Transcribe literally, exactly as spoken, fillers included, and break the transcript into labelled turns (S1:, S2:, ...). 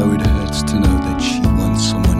S1: how it hurts to know that she wants someone